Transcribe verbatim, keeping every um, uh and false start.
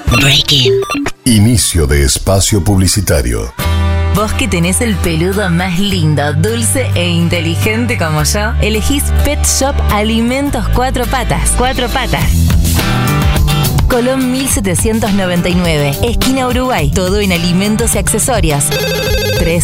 Breaking. Inicio de espacio publicitario. Vos que tenés el peludo más lindo, dulce e inteligente como yo, elegís Pet Shop Alimentos Cuatro Patas. Cuatro Patas. Colón mil setecientos noventa y nueve, esquina Uruguay. Todo en alimentos y accesorios.